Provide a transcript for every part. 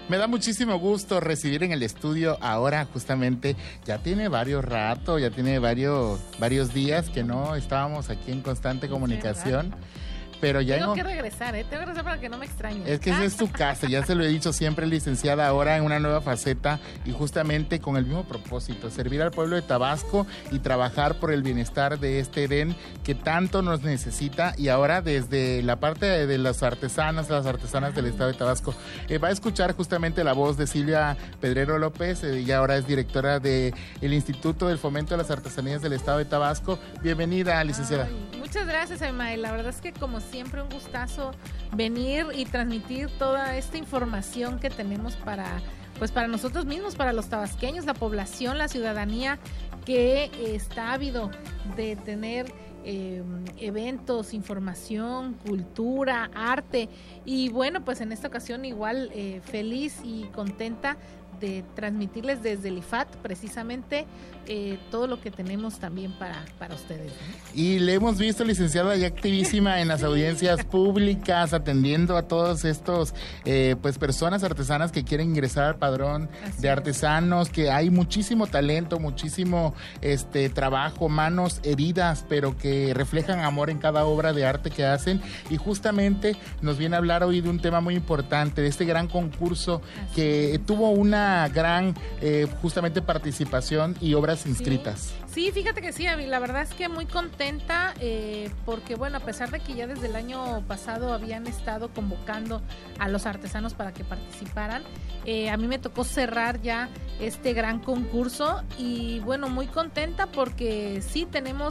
Me da muchísimo gusto recibir en el estudio ahora justamente, ya tiene varios días que no estábamos aquí en constante comunicación. Pero ya tengo que regresar, tengo que regresar para que no me extrañen. Es que esa es tu casa, ya se lo he dicho siempre, licenciada, ahora en una nueva faceta y justamente con el mismo propósito, servir al pueblo de Tabasco y trabajar por el bienestar de este Edén que tanto nos necesita, y ahora desde la parte de las artesanas del estado de Tabasco. Va a escuchar justamente la voz de Silvia Pedrero López, ella ahora es directora del Instituto del Fomento de las Artesanías del estado de Tabasco. Bienvenida, licenciada. Muchas gracias, Emma. La verdad es que como siempre un gustazo venir y transmitir toda esta información que tenemos para nosotros mismos, para los tabasqueños, la población, la ciudadanía que está ávido de tener eventos, información, cultura, arte, y bueno, pues en esta ocasión igual feliz y contenta de transmitirles desde el IFAT precisamente todo lo que tenemos también para ustedes, ¿no? Y le hemos visto, licenciada, ya activísima en las audiencias públicas, atendiendo a todos estos pues personas artesanas que quieren ingresar al padrón de artesanos, que hay muchísimo talento, muchísimo trabajo, manos heridas, pero que reflejan amor en cada obra de arte que hacen, y justamente nos viene a hablar hoy de un tema muy importante, de este gran concurso que tuvo una gran justamente participación y obras inscritas. Sí, fíjate que sí, la verdad es que muy contenta porque bueno, a pesar de que ya desde el año pasado habían estado convocando a los artesanos para que participaran, a mí me tocó cerrar ya este gran concurso y bueno, muy contenta porque sí tenemos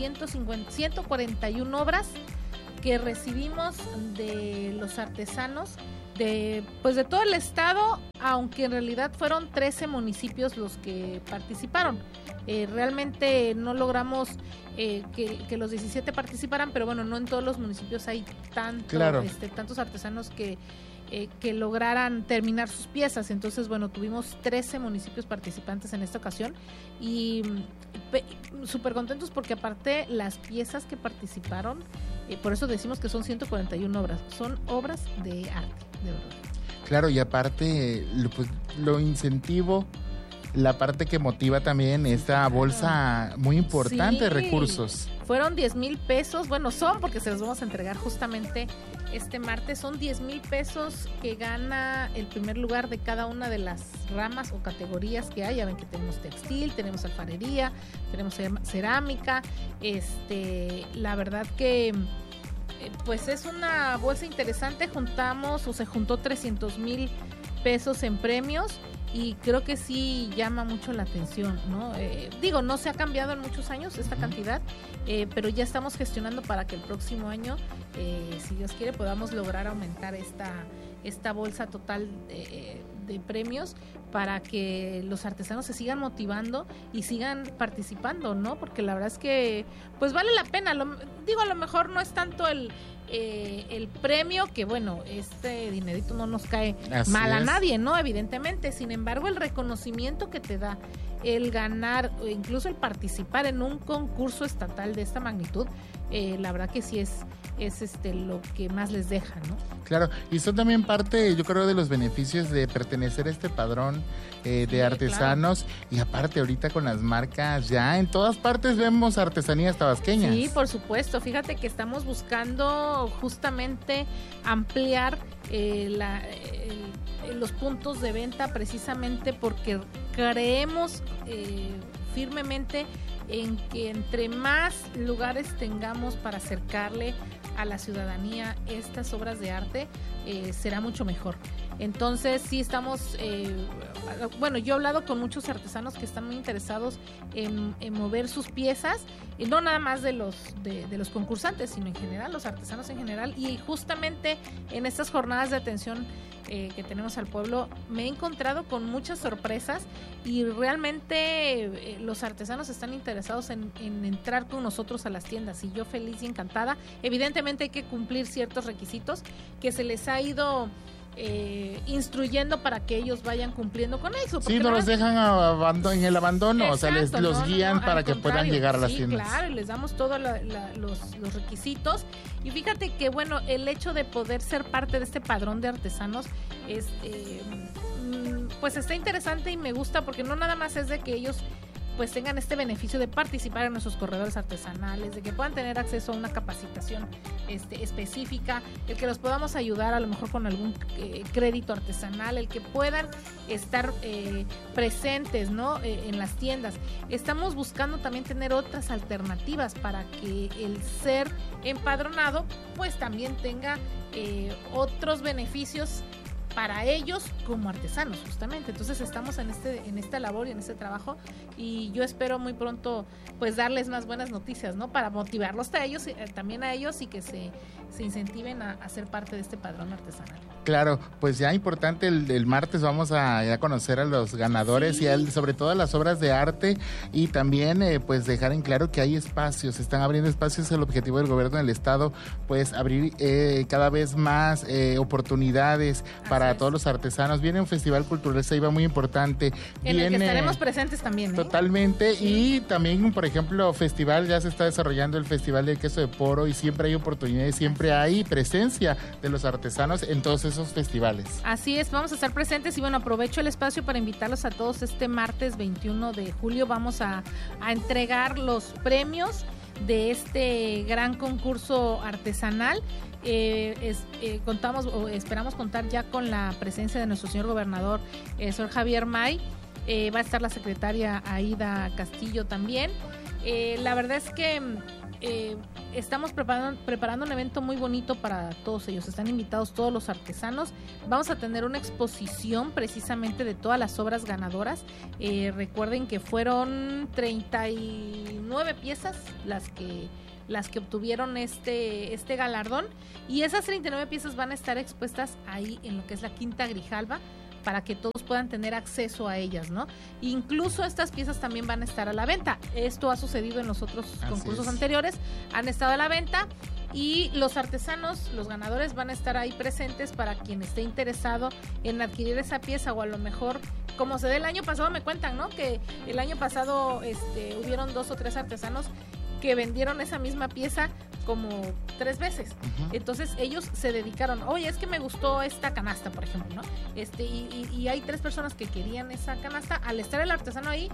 141 obras que recibimos de los artesanos de todo el estado, aunque en realidad fueron 13 municipios los que participaron. Realmente no logramos que los 17 participaran, pero bueno, no en todos los municipios hay tantos artesanos que lograran terminar sus piezas. Entonces, bueno, tuvimos 13 municipios participantes en esta ocasión y súper contentos porque aparte las piezas que participaron, por eso decimos que son 141 obras, son obras de arte, de verdad. Claro, y aparte lo incentivo, la parte que motiva también esta bolsa muy importante de recursos. Fueron 10,000 pesos, bueno, son porque se los vamos a entregar justamente este martes, son 10,000 pesos que gana el primer lugar de cada una de las ramas o categorías que hay. Ya ven que tenemos textil, tenemos alfarería, tenemos cerámica, la verdad que pues es una bolsa interesante, se juntó 300,000 pesos en premios y creo que sí llama mucho la atención, ¿no? No se ha cambiado en muchos años esta cantidad, pero ya estamos gestionando para que el próximo año, si Dios quiere, podamos lograr aumentar esta bolsa total de premios para que los artesanos se sigan motivando y sigan participando, ¿no? Porque la verdad es que pues vale la pena. A lo mejor no es tanto el premio, que bueno, este dinerito no nos cae mal a nadie, ¿no? Evidentemente, sin embargo, el reconocimiento que te da el ganar o incluso el participar en un concurso estatal de esta magnitud, la verdad que sí es lo que más les deja, ¿no? Claro, y son también parte, yo creo, de los beneficios de pertenecer a este padrón de artesanos, claro. Y aparte ahorita con las marcas, ya en todas partes vemos artesanías tabasqueñas. Sí, por supuesto, fíjate que estamos buscando justamente ampliar los puntos de venta precisamente porque creemos firmemente en que entre más lugares tengamos para acercarle a la ciudadanía estas obras de arte, será mucho mejor. Entonces sí estamos, yo he hablado con muchos artesanos que están muy interesados en mover sus piezas, y no nada más de los concursantes, sino en general, los artesanos en general, y justamente en estas jornadas de atención que tenemos al pueblo, me he encontrado con muchas sorpresas y realmente los artesanos están interesados en entrar con nosotros a las tiendas, y yo feliz y encantada. Evidentemente hay que cumplir ciertos requisitos que se les ha ido instruyendo para que ellos vayan cumpliendo con eso. Sí, no los dejan en el abandono. Exacto, o sea, los guían para que puedan llegar a las tiendas. Claro, y les damos todos los requisitos. Y fíjate que, bueno, el hecho de poder ser parte de este padrón de artesanos, pues está interesante y me gusta, porque no nada más es de que ellos pues tengan este beneficio de participar en nuestros corredores artesanales, de que puedan tener acceso a una capacitación específica, el que los podamos ayudar a lo mejor con algún crédito artesanal, el que puedan estar presentes, ¿no? En las tiendas. Estamos buscando también tener otras alternativas para que el ser empadronado pues también tenga otros beneficios para ellos como artesanos, justamente. Entonces estamos en esta labor y en este trabajo, y yo espero muy pronto pues darles más buenas noticias, ¿no? Para motivarlos a ellos, también a ellos, y que se incentiven a ser parte de este padrón artesanal. Claro, pues ya importante, el martes vamos a conocer a los ganadores, sí, y sobre todo a las obras de arte, y también pues dejar en claro que hay espacios, se están abriendo espacios. El objetivo del gobierno del estado, pues abrir cada vez más oportunidades para todos los artesanos. Viene un festival cultural Ceiba muy importante. En el que estaremos presentes también. Totalmente, sí. Y también, por ejemplo, festival, ya se está desarrollando el Festival de Queso de Poro, y siempre hay oportunidades, siempre hay presencia de los artesanos en todos esos festivales. Así es, vamos a estar presentes, y bueno, aprovecho el espacio para invitarlos a todos. Este martes 21 de julio vamos a entregar los premios de este gran concurso artesanal. Esperamos contar ya con la presencia de nuestro señor gobernador, señor Javier May. Va a estar la secretaria Aida Castillo también. La verdad es que estamos preparando un evento muy bonito para todos ellos. Están invitados todos los artesanos. Vamos a tener una exposición precisamente de todas las obras ganadoras. Recuerden que fueron 39 piezas las que obtuvieron este galardón, y esas 39 piezas van a estar expuestas ahí en lo que es la Quinta Grijalva, para que todos puedan tener acceso a ellas, ¿no? Incluso estas piezas también van a estar a la venta. Esto ha sucedido en los otros concursos anteriores, han estado a la venta, y los artesanos, los ganadores, van a estar ahí presentes para quien esté interesado en adquirir esa pieza, o a lo mejor, como se dé el año pasado, me cuentan, ¿no? Que el año pasado hubieron 2 o 3 artesanos que vendieron esa misma pieza como 3 veces. Uh-huh. Entonces ellos se dedicaron, oye, es que me gustó esta canasta, por ejemplo, ¿no? Y hay 3 personas que querían esa canasta. Al estar el artesano ahí,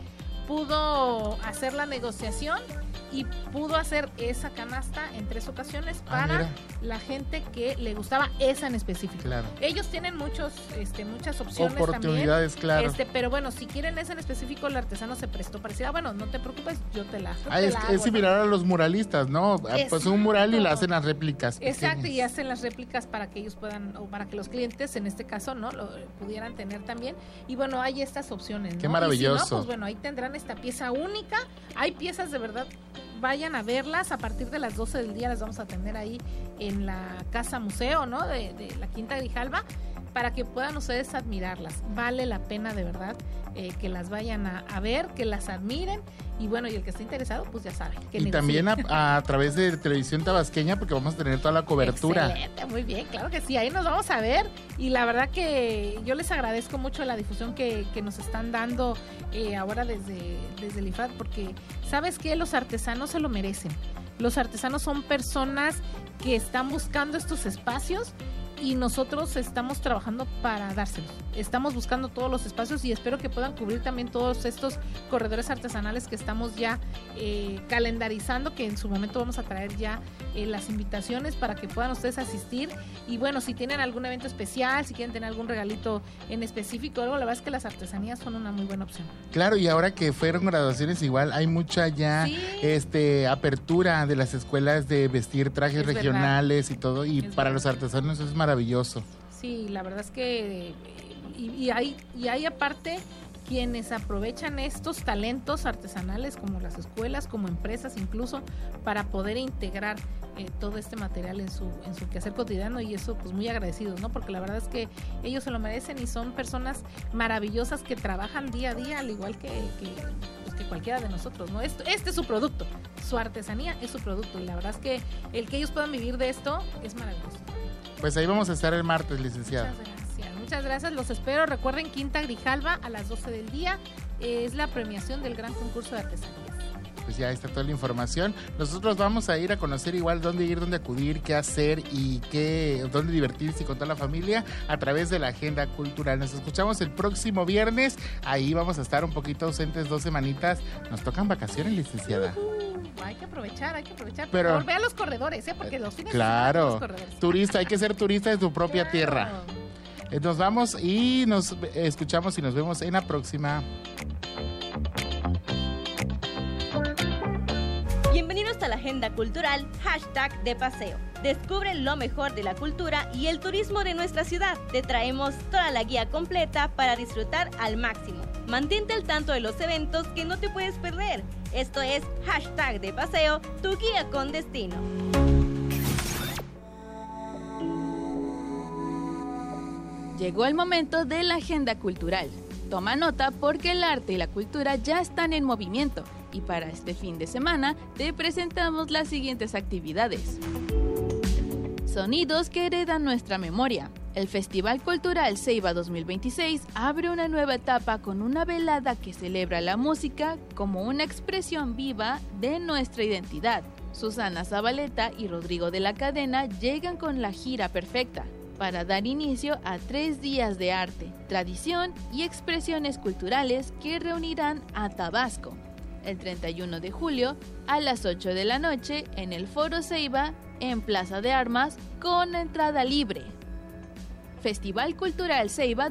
pudo hacer la negociación y pudo hacer esa canasta en 3 ocasiones para la gente que le gustaba esa en específico. Claro. Ellos tienen muchas opciones, oportunidades, también, claro. Pero bueno, si quieren esa en específico, el artesano se prestó para decir, bueno, no te preocupes, yo te la hago. Es similar a los muralistas, ¿no? Pues un mural y le hacen las réplicas pequeñas. Exacto, y hacen las réplicas para que ellos puedan, o para que los clientes, en este caso, ¿no? Lo pudieran tener también. Y bueno, hay estas opciones, ¿no? Qué maravilloso. Y si no, pues bueno, ahí tendrán esta pieza única. Hay piezas de verdad, vayan a verlas. A partir de las 12 del día las vamos a tener ahí en la Casa Museo, ¿no? De la Quinta Grijalva, para que puedan ustedes admirarlas. Vale la pena de verdad que las vayan a ver, que las admiren, y bueno, y el que esté interesado, pues ya sabe. Y también a través de Televisión Tabasqueña, porque vamos a tener toda la cobertura. Excelente, muy bien, claro que sí, ahí nos vamos a ver, y la verdad que yo les agradezco mucho la difusión que nos están dando ahora desde el IFAD, porque ¿sabes qué? Los artesanos se lo merecen. Los artesanos son personas que están buscando estos espacios, y nosotros estamos trabajando para dárselos. Estamos buscando todos los espacios, y espero que puedan cubrir también todos estos corredores artesanales que estamos ya calendarizando, que en su momento vamos a traer ya las invitaciones para que puedan ustedes asistir. Y bueno, si tienen algún evento especial, si quieren tener algún regalito en específico, la verdad es que las artesanías son una muy buena opción. Claro, y ahora que fueron graduaciones, igual hay mucha ya apertura de las escuelas de vestir trajes regionales, verdad. Y todo, y para los artesanos es maravilloso. Sí, la verdad es que y hay aparte quienes aprovechan estos talentos artesanales, como las escuelas, como empresas incluso, para poder integrar todo este material en su quehacer cotidiano, y eso pues muy agradecidos, ¿no? Porque la verdad es que ellos se lo merecen, y son personas maravillosas que trabajan día a día, al igual que cualquiera de nosotros, ¿no? Este es su producto, su artesanía es su producto, y la verdad es que el que ellos puedan vivir de esto es maravilloso. Pues ahí vamos a estar el martes, licenciada. Muchas gracias. gracias, muchas gracias. Los espero. Recuerden, Quinta Grijalva a las 12 del día. Es la premiación del gran concurso de artesanías. Pues ya está toda la información. Nosotros vamos a ir a conocer igual dónde ir, dónde acudir, qué hacer y dónde divertirse con toda la familia a través de la agenda cultural. Nos escuchamos el próximo viernes. Ahí vamos a estar un poquito ausentes 2 semanitas. Nos tocan vacaciones, licenciada. Hay que aprovechar. Pero volver a los corredores, porque los fines claro, de semana los corredores. Turista, hay que ser turista de tu propia tierra. Nos vamos y nos escuchamos y nos vemos en la próxima. Bienvenidos a la Agenda Cultural #de Paseo. Descubre lo mejor de la cultura y el turismo de nuestra ciudad. Te traemos toda la guía completa para disfrutar al máximo. Mantente al tanto de los eventos que no te puedes perder. Esto es #de Paseo, tu guía con destino. Llegó el momento de la Agenda Cultural. Toma nota porque el arte y la cultura ya están en movimiento. Y para este fin de semana te presentamos las siguientes actividades. Sonidos que heredan nuestra memoria. El Festival Cultural Ceiba 2026 abre una nueva etapa con una velada que celebra la música como una expresión viva de nuestra identidad. Susana Zabaleta y Rodrigo de la Cadena llegan con la gira perfecta para dar inicio a 3 días de arte, tradición y expresiones culturales que reunirán a Tabasco. El 31 de julio a las 8 de la noche en el Foro Ceiba en Plaza de Armas con entrada libre. Festival Cultural Ceiba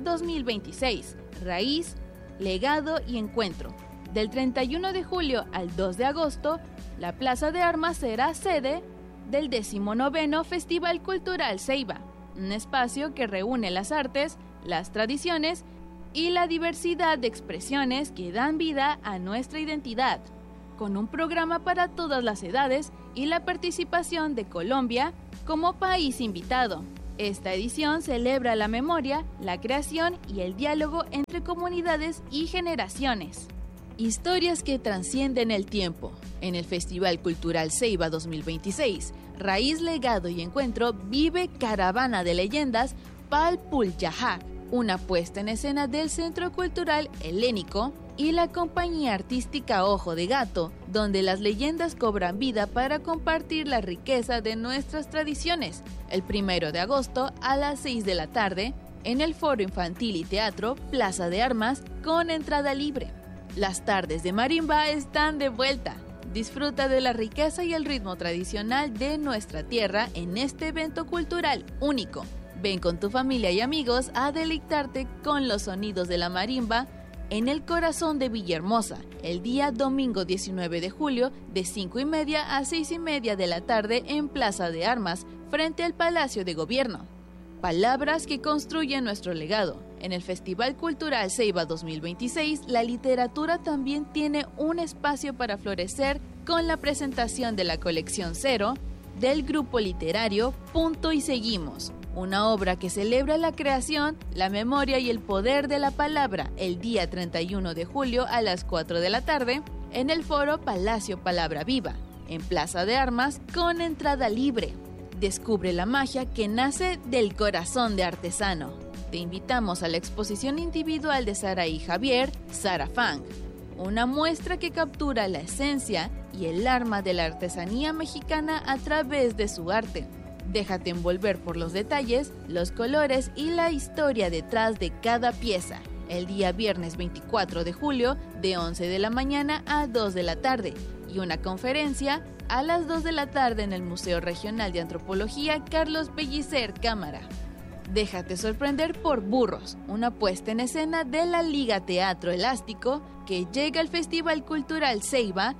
2026, Raíz, Legado y Encuentro. Del 31 de julio al 2 de agosto, la Plaza de Armas será sede del 19º Festival Cultural Ceiba, un espacio que reúne las artes, las tradiciones y la diversidad de expresiones que dan vida a nuestra identidad, con un programa para todas las edades y la participación de Colombia como país invitado. Esta edición celebra la memoria, la creación y el diálogo entre comunidades y generaciones. Historias que trascienden el tiempo. En el Festival Cultural Ceiba 2026, Raíz, Legado y Encuentro vive Caravana de Leyendas Palpul Yahak, una puesta en escena del Centro Cultural Helénico y la compañía artística Ojo de Gato, donde las leyendas cobran vida para compartir la riqueza de nuestras tradiciones. El 1 de agosto a las 6 de la tarde, en el Foro Infantil y Teatro Plaza de Armas, con entrada libre. Las tardes de marimba están de vuelta. Disfruta de la riqueza y el ritmo tradicional de nuestra tierra en este evento cultural único. Ven con tu familia y amigos a deleitarte con los sonidos de la marimba en el corazón de Villahermosa, el día domingo 19 de julio de 5:30 a 6:30 de la tarde en Plaza de Armas, frente al Palacio de Gobierno. Palabras que construyen nuestro legado. En el Festival Cultural Ceiba 2026, la literatura también tiene un espacio para florecer con la presentación de la colección Cero del grupo literario Punto y Seguimos, una obra que celebra la creación, la memoria y el poder de la palabra el día 31 de julio a las 4 de la tarde en el Foro Palacio Palabra Viva, en Plaza de Armas con entrada libre. Descubre la magia que nace del corazón de artesano. Te invitamos a la exposición individual de Saraí Javier, Sara Fang, una muestra que captura la esencia y el alma de la artesanía mexicana a través de su arte. Déjate envolver por los detalles, los colores y la historia detrás de cada pieza. El día viernes 24 de julio, de 11 de la mañana a 2 de la tarde, y una conferencia a las 2 de la tarde en el Museo Regional de Antropología Carlos Pellicer Cámara. Déjate sorprender por Burros, una puesta en escena de la Liga Teatro Elástico que llega al Festival Cultural Ceiba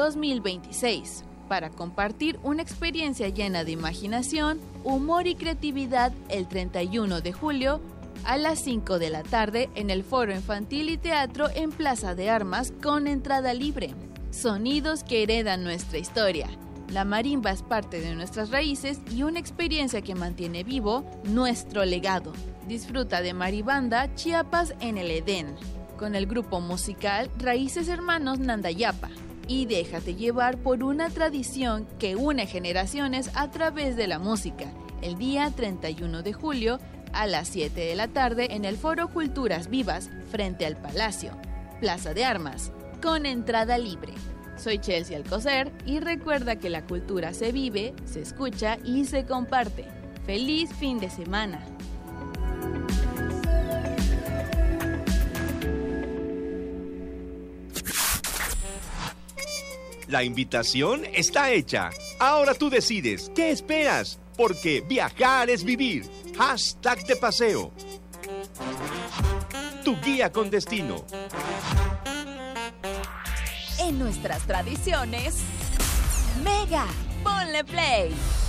2026 para compartir una experiencia llena de imaginación, humor y creatividad el 31 de julio a las 5 de la tarde en el Foro Infantil y Teatro en Plaza de Armas con entrada libre. Sonidos que heredan nuestra historia. La marimba es parte de nuestras raíces y una experiencia que mantiene vivo nuestro legado. Disfruta de Maribanda Chiapas en el Edén, con el grupo musical Raíces Hermanos Nandayapa. Y déjate llevar por una tradición que une generaciones a través de la música. El día 31 de julio a las 7 de la tarde en el Foro Culturas Vivas, frente al Palacio, Plaza de Armas, con entrada libre. Soy Chelsea Alcocer y recuerda que la cultura se vive, se escucha y se comparte. ¡Feliz fin de semana! La invitación está hecha. Ahora tú decides. ¿Qué esperas? Porque viajar es vivir. #de paseo. Tu guía con destino. En nuestras tradiciones, Mega, ponle play.